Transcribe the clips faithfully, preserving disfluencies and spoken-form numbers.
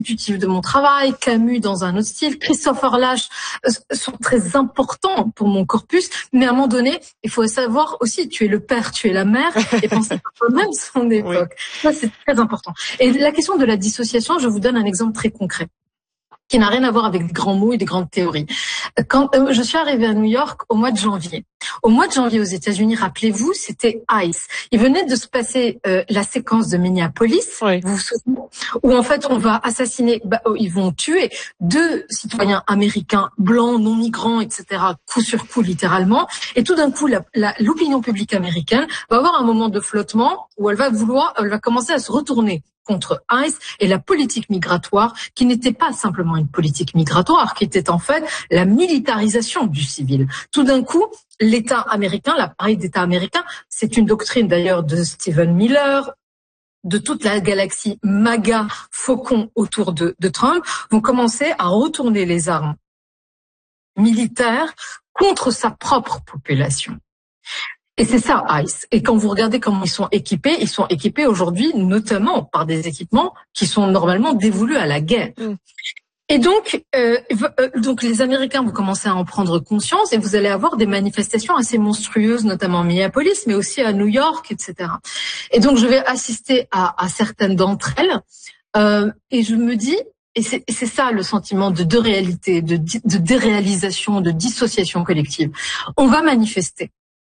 constitutif de mon travail, Camus dans un autre style, Christopher Lasch euh, sont très importants pour mon corpus, mais à un moment donné, il faut savoir aussi, tu es le père, tu es la mère, et penser à toi-même son époque. Oui. Ça, c'est très important. Et la question de la dissociation, je vous donne un exemple très concret, qui n'a rien à voir avec des grands mots et des grandes théories. Quand euh, je suis arrivée à New York au mois de janvier, au mois de janvier aux États-Unis, rappelez-vous, c'était ICE. Il venait de se passer euh, la séquence de Minneapolis, oui. Vous vous souvenez, où en fait on va assassiner, bah, oh, ils vont tuer deux citoyens américains blancs, non migrants, et cetera, coup sur coup littéralement. Et tout d'un coup, la, la, l'opinion publique américaine va avoir un moment de flottement où elle va vouloir, elle va commencer à se retourner contre ICE et la politique migratoire, qui n'était pas simplement une politique migratoire, qui était en fait la militarisation du civil. Tout d'un coup, l'État américain, l'appareil d'État américain, c'est une doctrine d'ailleurs de Stephen Miller, de toute la galaxie MAGA, faucon autour de, de Trump, vont commencer à retourner les armes militaires contre sa propre population. Et c'est ça, ICE. Et quand vous regardez comment ils sont équipés, ils sont équipés aujourd'hui notamment par des équipements qui sont normalement dévolus à la guerre. Mm. Et donc, euh, donc les Américains vont commencer à en prendre conscience et vous allez avoir des manifestations assez monstrueuses, notamment à Minneapolis, mais aussi à New York, et cetera. Et donc, je vais assister à, à certaines d'entre elles euh, et je me dis, et c'est, et c'est ça le sentiment de deux réalités, de, de déréalisation, de dissociation collective. On va manifester.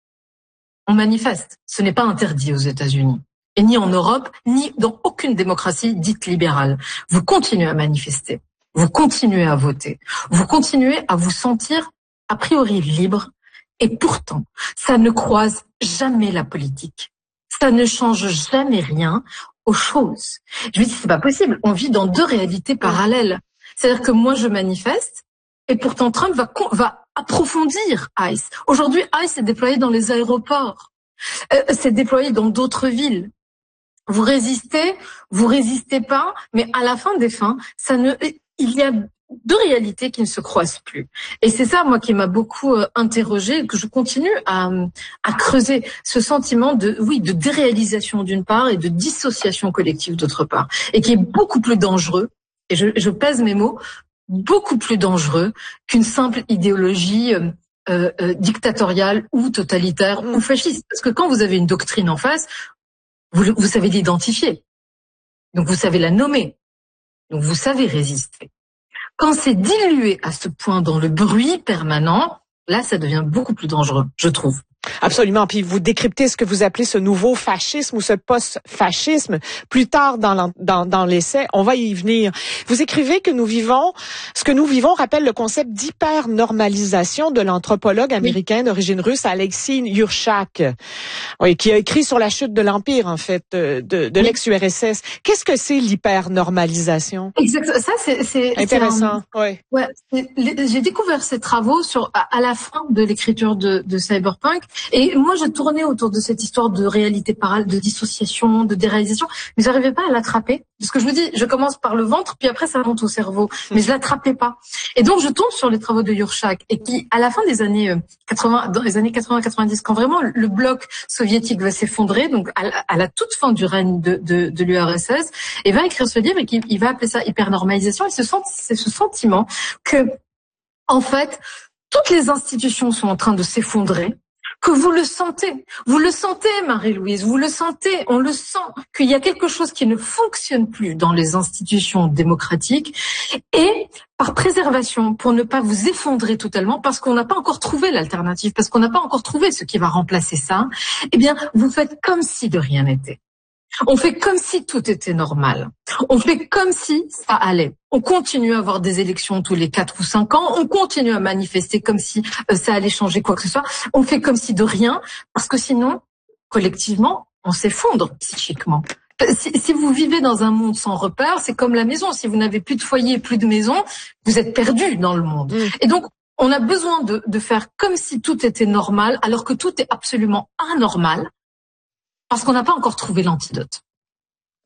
On manifeste. Ce n'est pas interdit aux États-Unis. Et ni en Europe, ni dans aucune démocratie dite libérale. Vous continuez à manifester. Vous continuez à voter. Vous continuez à vous sentir a priori libre. Et pourtant, ça ne croise jamais la politique. Ça ne change jamais rien aux choses. Je me dis, c'est pas possible. On vit dans deux réalités parallèles. C'est-à-dire que moi, je manifeste. Et pourtant, Trump va, va approfondir ICE. Aujourd'hui, ICE est déployé dans les aéroports. Euh, c'est déployé dans d'autres villes. Vous résistez, vous résistez pas, mais à la fin des fins, ça ne, il y a deux réalités qui ne se croisent plus. Et c'est ça, moi, qui m'a beaucoup euh, interrogée, que je continue à, à creuser ce sentiment de, oui, de déréalisation d'une part et de dissociation collective d'autre part. Et qui est beaucoup plus dangereux, et je, je pèse mes mots, beaucoup plus dangereux qu'une simple idéologie euh, euh, dictatoriale ou totalitaire mmh. ou fasciste. Parce que quand vous avez une doctrine en face, vous, vous savez l'identifier. Donc vous savez la nommer. Donc vous savez résister. Quand c'est dilué à ce point dans le bruit permanent, là ça devient beaucoup plus dangereux, je trouve. Absolument. Puis vous décryptez ce que vous appelez ce nouveau fascisme ou ce post-fascisme. Plus tard dans, dans, dans l'essai, on va y venir. Vous écrivez que nous vivons, ce que nous vivons rappelle le concept d'hyper-normalisation de l'anthropologue américain oui. d'origine russe Alexis Yurchak, oui, qui a écrit sur la chute de l'Empire, en fait, de, de oui. l'ex-U R S S. Qu'est-ce que c'est l'hyper-normalisation? Exactement. Ça, c'est, c'est intéressant. C'est un... ouais. Ouais. C'est... J'ai découvert ces travaux sur, à la fin de l'écriture de, de Cyberpunk. Et moi, je tournais autour de cette histoire de réalité parallèle, de dissociation, de déréalisation, mais j'arrivais pas à l'attraper. Parce que je vous dis, je commence par le ventre, puis après ça monte au cerveau. Mais je l'attrapais pas. Et donc, je tombe sur les travaux de Yurchak, et qui, à la fin des années quatre-vingts, dans les années quatre-vingts quatre-vingt-dix, quand vraiment le bloc soviétique va s'effondrer, donc à la, à la toute fin du règne de, de, de l'U R S S, et va écrire ce livre, et qui, il va appeler ça hypernormalisation, et ce sent, c'est ce sentiment que, en fait, toutes les institutions sont en train de s'effondrer, que vous le sentez. Vous le sentez, Marie-Louise, vous le sentez, on le sent, qu'il y a quelque chose qui ne fonctionne plus dans les institutions démocratiques. Et par préservation, pour ne pas vous effondrer totalement, parce qu'on n'a pas encore trouvé l'alternative, parce qu'on n'a pas encore trouvé ce qui va remplacer ça, eh bien, vous faites comme si de rien n'était. On fait comme si tout était normal. On fait comme si ça allait. On continue à avoir des élections tous les quatre ou cinq ans. On continue à manifester comme si euh, ça allait changer quoi que ce soit. On fait comme si de rien, parce que sinon, collectivement, on s'effondre psychiquement. Si, si vous vivez dans un monde sans repères, c'est comme la maison. Si vous n'avez plus de foyer, plus de maison, vous êtes perdu dans le monde. Mmh. Et donc, on a besoin de, de faire comme si tout était normal, alors que tout est absolument anormal. Parce qu'on n'a pas encore trouvé l'antidote.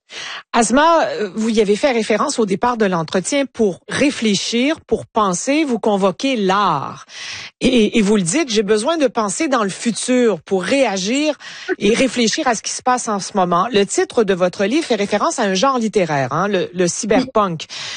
Asma, vous y avez fait référence au départ de l'entretien. Pour réfléchir, pour penser, vous convoquez l'art. Et, et vous le dites, j'ai besoin de penser dans le futur pour réagir et réfléchir à ce qui se passe en ce moment. Le titre de votre livre fait référence à un genre littéraire, hein, le, le cyberpunk.